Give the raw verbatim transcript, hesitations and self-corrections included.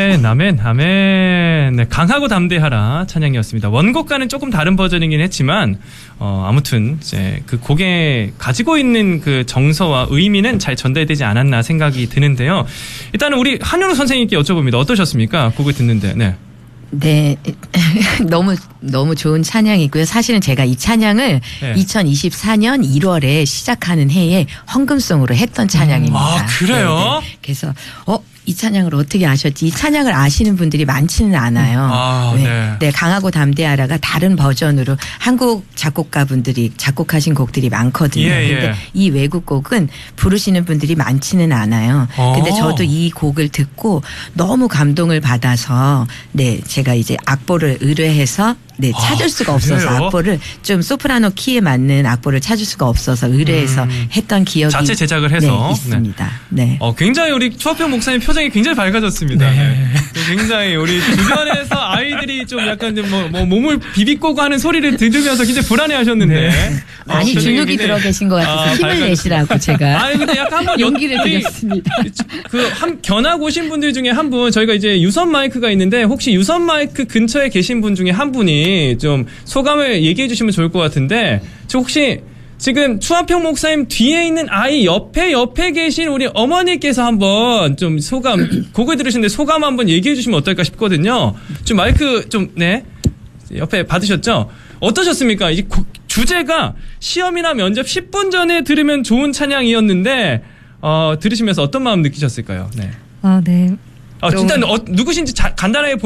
아멘, 아멘, 아멘. 네, 강하고 담대하라 찬양이었습니다. 원곡과는 조금 다른 버전이긴 했지만, 어, 아무튼, 이제 그 곡에 가지고 있는 그 정서와 의미는 잘 전달되지 않았나 생각이 드는데요. 일단은 우리 한현우 선생님께 여쭤봅니다. 어떠셨습니까? 곡을 듣는데, 네. 네, 너무 너무 좋은 찬양이고요. 사실은 제가 이 찬양을 네. 이천이십사 년 일월에 시작하는 해에 헌금송으로 했던 찬양입니다. 아, 그래요? 네, 네. 그래서 어, 이 찬양을 어떻게 아셨지? 이 찬양을 아시는 분들이 많지는 않아요. 아, 네. 네. 네, 강하고 담대하라가 다른 버전으로 한국 작곡가분들이 작곡하신 곡들이 많거든요. 예, 예. 근데 이 외국 곡은 부르시는 분들이 많지는 않아요. 어. 근데 저도 이 곡을 듣고 너무 감동을 받아서 네, 제가 이제 악보를 의뢰해서 네, 찾을 아, 수가 없어서 그래요? 악보를 좀 소프라노 키에 맞는 악보를 찾을 수가 없어서 의뢰해서 음. 했던 기억이 자체 제작을 해서. 네, 있습니다. 네. 네. 어, 굉장히 우리 추하평 목사님 표정이 굉장히 밝아졌습니다. 네. 굉장히 우리 주변에서 아이들이 좀 약간 좀 뭐, 뭐 몸을 비비꼬고 하는 소리를 들으면서 굉장히 불안해 하셨는데. 네. 어, 많이 표정이 주눅이 굉장히- 들어 계신 것 같아서 아, 힘을 밝아졌- 내시라고 제가 아니, 근데 약간 한번 용기를 우리 드렸습니다. 그, 한, 견학 오신 분들 중에 한 분, 저희가 이제 유선 마이크가 있는데, 혹시 유선 마이크 근처에 계신 분 중에 한 분이 좀 소감을 얘기해 주시면 좋을 것 같은데, 저 혹시 지금 추한평 목사님 뒤에 있는 아이 옆에, 옆에 계신 우리 어머니께서 한번 좀 소감, 곡을 들으시는데 소감 한번 얘기해 주시면 어떨까 싶거든요. 좀 마이크 좀, 네. 옆에 받으셨죠? 어떠셨습니까? 이 곡- 주제가 시험이나 면접 십 분 전에 들으면 좋은 찬양이었는데, 어, 들으시면서 어떤 마음 느끼셨을까요? 네. 아, 네. 어, 일단 어, 누구신지 자, 간단하게 보